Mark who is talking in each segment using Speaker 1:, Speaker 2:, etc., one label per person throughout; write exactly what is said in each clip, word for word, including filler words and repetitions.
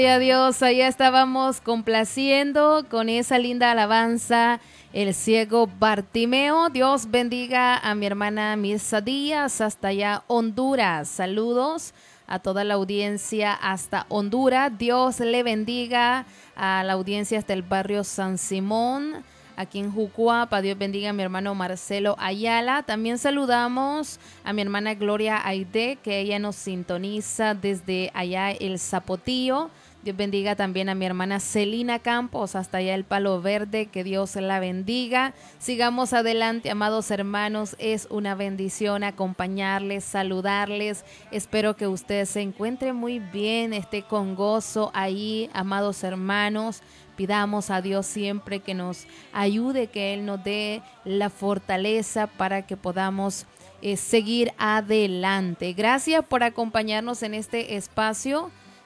Speaker 1: Gloria a Dios, allá estábamos complaciendo con esa linda alabanza el ciego Bartimeo. Dios bendiga a mi hermana Mirza Díaz hasta allá Honduras. Saludos a toda la audiencia hasta Honduras. Dios le bendiga a la audiencia hasta el barrio San Simón, aquí en Jucuapa. Dios bendiga a mi hermano Marcelo Ayala. También saludamos a mi hermana Gloria Aide, que ella nos sintoniza desde allá el Zapotillo. Dios bendiga también a mi hermana Celina Campos, hasta allá el Palo Verde, que Dios la bendiga. Sigamos adelante, amados hermanos, es una bendición acompañarles, saludarles. Espero que usted se encuentre muy bien, esté con gozo ahí, amados hermanos. Pidamos a Dios siempre que nos ayude, que Él nos dé la fortaleza para que podamos eh, seguir adelante. Gracias por acompañarnos en este espacio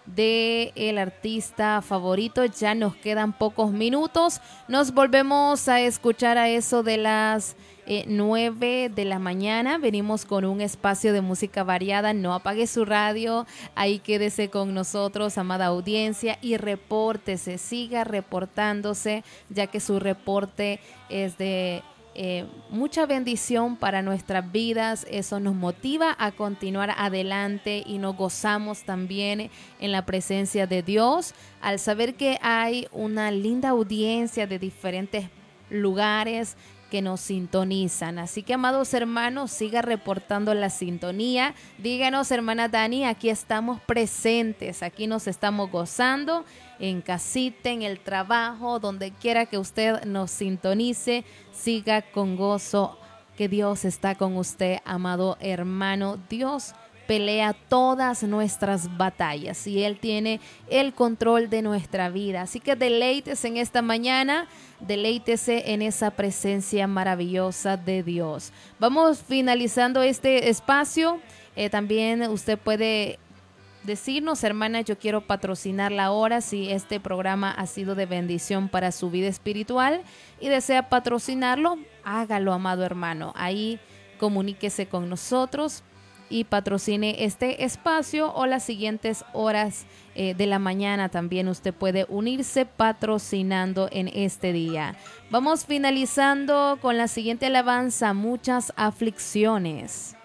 Speaker 1: de el artista favorito. Ya nos quedan pocos minutos. Nos volvemos a escuchar a eso de las eh, nueve de la mañana. Venimos con un espacio de música variada. No apague su radio. Ahí quédese con nosotros, amada audiencia, y repórtese, siga reportándose, ya que su reporte es de Eh, mucha bendición para nuestras vidas. Eso nos motiva a continuar adelante y nos gozamos también en la presencia de Dios al saber que hay una linda audiencia de diferentes lugares que nos sintonizan. Así que, amados hermanos, siga reportando la sintonía. Díganos, hermana Dani, aquí estamos presentes, aquí nos estamos gozando, en casita, en el trabajo, donde quiera que usted nos sintonice. Siga con gozo, que Dios está con usted, amado hermano. Dios pelea todas nuestras batallas y Él tiene el control de nuestra vida. Así que deleítese en esta mañana, deleítese en esa presencia maravillosa de Dios. Vamos finalizando este espacio. Eh, también usted puede decirnos, hermana, yo quiero patrocinarla ahora, si este programa ha sido de bendición para su vida espiritual y desea patrocinarlo, hágalo, amado hermano. Ahí comuníquese con nosotros y patrocine este espacio, o las siguientes horas eh, de la mañana también usted puede unirse patrocinando en este día. Vamos finalizando con la siguiente alabanza, Muchas Aflicciones.